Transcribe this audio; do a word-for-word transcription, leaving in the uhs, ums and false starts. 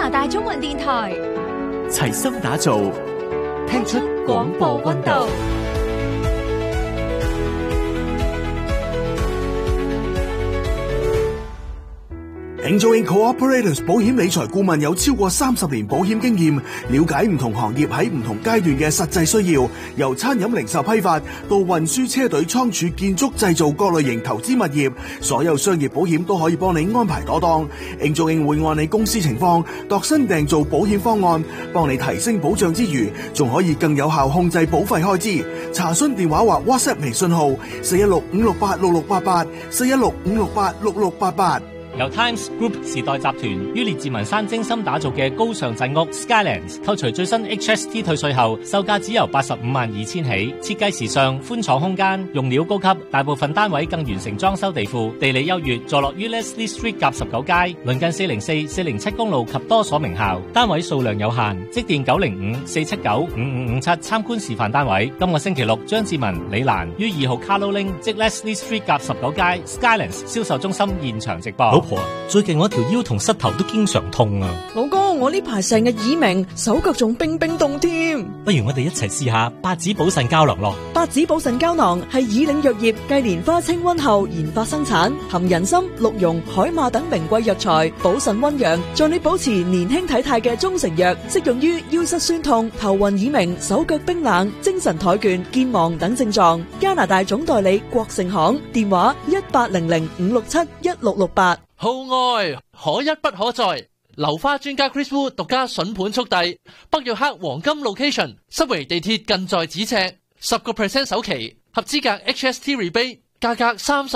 拿大中文電台， 齊心打造，聽出廣播溫度。 Angel Inc Cooperators 保險理財顧問有超過三十年保險經驗，了解唔同行業喺唔同階段嘅實際需要，由餐飲零售批發到運輸車隊、倉儲、建築、製造各類型投資物業，所有商業保險都可以幫你安排妥當。Angel Inc會按你公司情況度身訂造保險方案，幫你提升保障之餘，仲可以更有效控制保費開支。查詢電話或 WhatsApp 微信號四一六五六八六六八八四一六五六八六六八八。 由 Times Group 時代集團於列治文山精心打造嘅高尚鎮屋 Skylands， 扣除最新 H S T 退稅後，售價只由八十五萬二千起。設計時尚，寬敞空間，用料高級，大部分單位更完成裝修地庫。地理優越，坐落於 Leslie Street 甲十九街，鄰近四零四、四零七公路及多所名校。單位數量有限，即電九零五四七九五五五七參觀示範單位。今個星期六，張志文、李蘭於二號 Carlo Link 即 Leslie Street 甲十九街 Skylands 銷售中心現場直播。 最近我條腰同膝頭都經常痛啊！ 老公，我呢排成日耳鳴，手腳仲冰冰凍添。 不如我哋一齊試下八子補腎膠囊咯。 八子補腎膠囊係以嶺藥業繼蓮花清瘟後研發生產，含人參、鹿茸、海馬等名貴藥材，補腎溫陽，助你保持年輕體態嘅中成藥，適用於腰膝痠痛、頭暈耳鳴、手腳冰冷、精神怠倦、健忘等症狀。加拿大總代理國盛行，電話一八零零五六七一六六八。 號外可一不可再，流花專家 Chris Wu 獨家筍盤速遞，北約克黃金 location， 濕圍地鐵近在咫尺，十個 percent 首期，合資格 H S T rebate， 價格三十